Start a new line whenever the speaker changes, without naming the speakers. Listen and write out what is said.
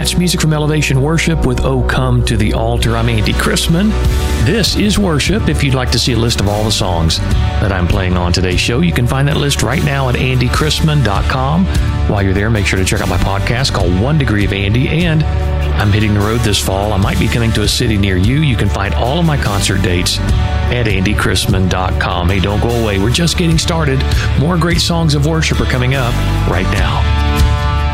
That's music from Elevation Worship with Oh Come to the Altar. I'm Andy Chrisman. This is Worship. If you'd like to see a list of all the songs that I'm playing on today's show, you can find that list right now at andychrisman.com. While you're there, make sure to check out my podcast called 1 Degree of Andy. And I'm hitting the road this fall. I might be coming to a city near you. You can find all of my concert dates at andychrisman.com. Hey, don't go away. We're just getting started. More great songs of worship are coming up right now.